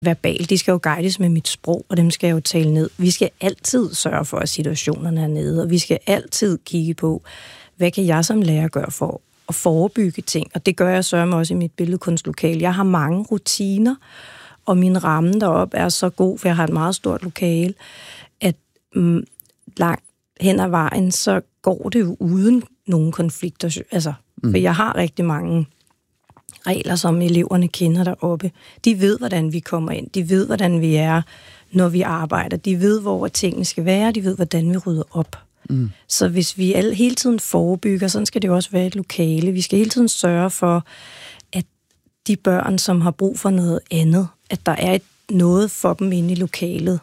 verbalt. De skal jo guides med mit sprog, og dem skal jeg jo tale ned. Vi skal altid sørge for, at situationerne er nede, og vi skal altid kigge på, hvad kan jeg som lærer gøre for at forebygge ting? Og det gør jeg sørme også i mit billedkunstlokale. Jeg har mange rutiner, og min ramme deroppe er så god, for jeg har et meget stort lokale, at langt hen ad vejen, så går det jo uden nogen konflikter. Altså, for jeg har rigtig mange regler, som eleverne kender deroppe. De ved, hvordan vi kommer ind. De ved, hvordan vi er, når vi arbejder. De ved, hvor tingene skal være. De ved, hvordan vi rydder op. Så hvis vi hele tiden forebygger, så skal det jo også være et lokale. Vi skal hele tiden sørge for, at de børn, som har brug for noget andet, at der er noget for dem inde i lokalet.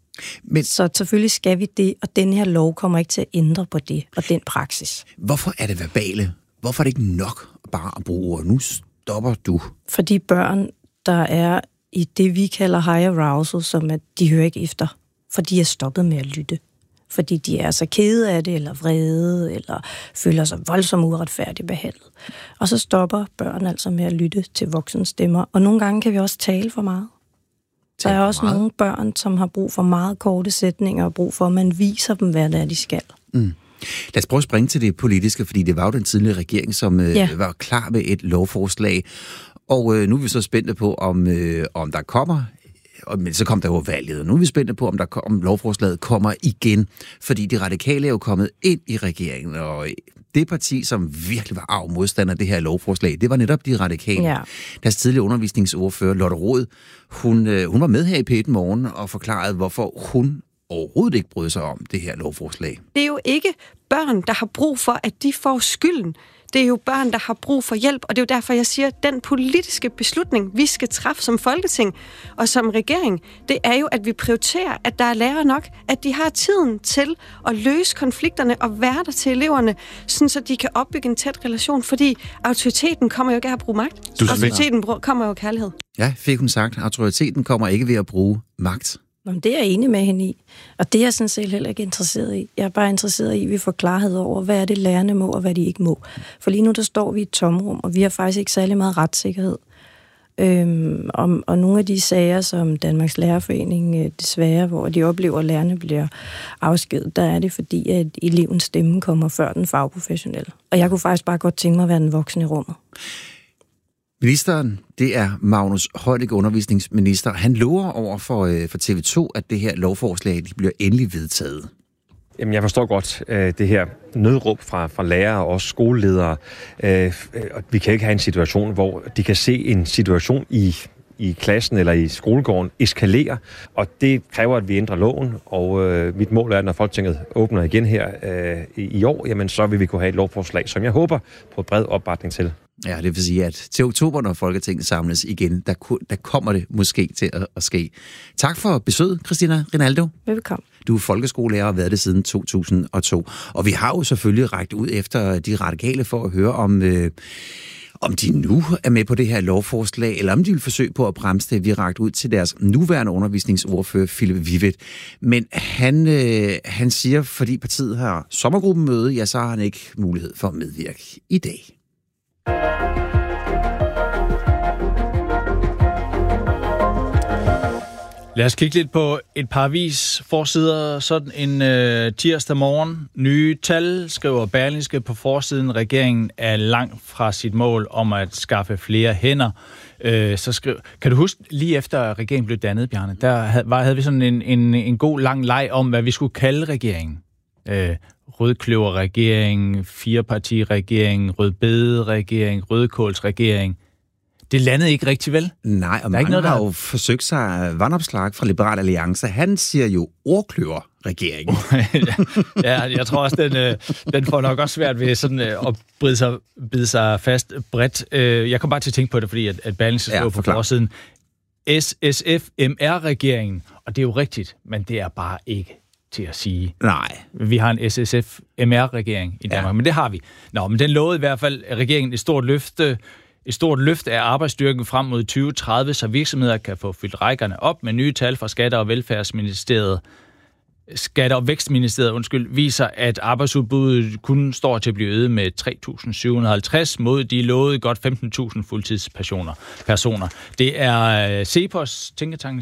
Men så selvfølgelig skal vi det, og den her lov kommer ikke til at ændre på det, og den praksis. Hvorfor er det verbale? Hvorfor er det ikke nok bare at bruge ord? Nu stopper du. Fordi børn, der er i det, vi kalder high arousal, som at de hører ikke efter, for de er stoppet med at lytte. Fordi de er så kede af det, eller vrede, eller føler sig voldsomt uretfærdigt behandlet. Og så stopper børn altså med at lytte til voksne stemmer. Og nogle gange kan vi også tale for meget. Der er også nogle børn, som har brug for meget korte sætninger, og brug for, at man viser dem, hvad det er, de skal. Lad os prøve at springe til det politiske, fordi det var jo den tidligere regering, som var klar med et lovforslag. Og nu er vi så spændte på, om der kommer, men så kom der jo valget, og nu er vi spændte på, om lovforslaget kommer igen. Fordi de radikale er jo kommet ind i regeringen, og det parti, som virkelig var arg modstander af det her lovforslag, det var netop de radikale. Ja. Deres tidligere undervisningsordfører, Lotte Rod, hun var med her i P1 Morgen og forklarede, hvorfor hun overhovedet ikke brød sig om det her lovforslag. Det er jo ikke børn, der har brug for, at de får skylden. Det er jo børn, der har brug for hjælp, og det er jo derfor, jeg siger, at den politiske beslutning, vi skal træffe som Folketing og som regering, det er jo, at vi prioriterer, at der er lærere nok, at de har tiden til at løse konflikterne og være der til eleverne, sådan så de kan opbygge en tæt relation, fordi autoriteten kommer jo ikke af at bruge magt. Autoriteten kommer jo af kærlighed. Ja, fik hun sagt. Autoriteten kommer ikke ved at bruge magt. Nå, det er jeg enig med hende i. Og det er jeg sådan set heller ikke interesseret i. Jeg er bare interesseret i, at vi får klarhed over, hvad er det lærerne må, og hvad de ikke må. For lige nu, der står vi i et tomrum, og vi har faktisk ikke særlig meget retssikkerhed. Og nogle af de sager, som Danmarks Lærerforening desværre, hvor de oplever, at lærerne bliver afskedet, der er det fordi, at elevens stemme kommer før den fagprofessionelle. Og jeg kunne faktisk bare godt tænke mig at være den voksne i rummet. Ministeren, det er Magnus Heunicke, undervisningsminister. Han lover over for TV2, at det her lovforslag de bliver endelig vedtaget. Jamen, jeg forstår godt det her nødråb fra lærere og også skoleledere. Vi kan ikke have en situation, hvor de kan se en situation i klassen eller i skolegården eskalere, og det kræver, at vi ændrer loven, og mit mål er, at når Folketinget åbner igen her i år, jamen så vil vi kunne have et lovforslag, som jeg håber på bred opbakning til. Ja, det vil sige, at til oktober, når Folketinget samles igen, der kommer det måske til at ske. Tak for besøget, Christina Rinaldo. Velkommen. Du er folkeskolelærer og har været det siden 2002. Og vi har jo selvfølgelig rækket ud efter de radikale for at høre, om de nu er med på det her lovforslag, eller om de vil forsøge på at bremse det. Vi har rakt ud til deres nuværende undervisningsordfører, Philip Vivet. Men han siger, fordi partiet har sommergruppemøde, ja, så har han ikke mulighed for at medvirke i dag. Lad os kigge lidt på et par avisforsider sådan en tirsdag morgen. Nye tal, skriver Berlingske på forsiden. Regeringen er langt fra sit mål om at skaffe flere hænder. Kan du huske, lige efter regeringen blev dannet, Bjarne, der havde vi sådan en god lang leg om, hvad vi skulle kalde regeringen. Rødkløver-regering, fireparti-regering, rødbede-regering, rødkåls-regering. Det landede ikke rigtig vel? Nej, og mange har jo forsøgt sig. Vandopslag fra Liberal Alliance, han siger jo ordkløver-regering. Ja, jeg tror også, den får nok også svært ved sådan at bide sig fast bredt. Jeg kom bare til at tænke på det, fordi at Berlingske skriver på forsiden. SSF-MR-regeringen, og det er jo rigtigt, men det er bare ikke til at sige. Nej. Vi har en SSF-MR-regering i Danmark, men det har vi. Nå, men den lovede i hvert fald regeringen et stort løft af arbejdsstyrken frem mod 2030, så virksomheder kan få fyldt rækkerne op med nye tal fra Skatte- og Velfærdsministeriet. Skatte- og Vækstministeriet, viser, at arbejdsudbuddet kun står til at blive øget med 3.750 mod de lovede godt 15.000 fuldtidspersoner. Det er Cepos, tænketanken